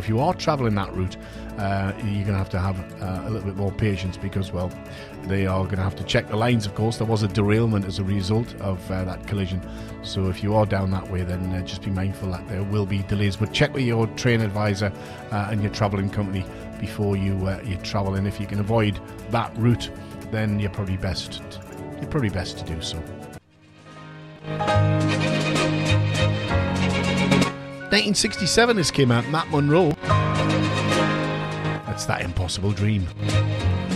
if you are travelling that route, you're going to have a little bit more patience because, well, they are going to have to check the lines, of course. There was a derailment as a result of that collision. So if you are down that way, then just be mindful that there will be delays. But check with your train advisor and your travelling company before you travel. And if you can avoid that route, then you're probably best to do so. 1967 this came out, Matt Monro. That's That Impossible Dream.